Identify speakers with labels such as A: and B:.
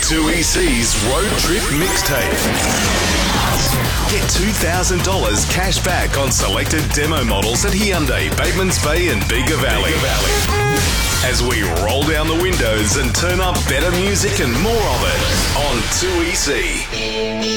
A: 2EC's Road Trip Mixtape. Get $2,000 cash back on selected demo models at Hyundai, Batemans Bay and Bega Valley. As we roll down the windows and turn up better music and more of it on 2EC.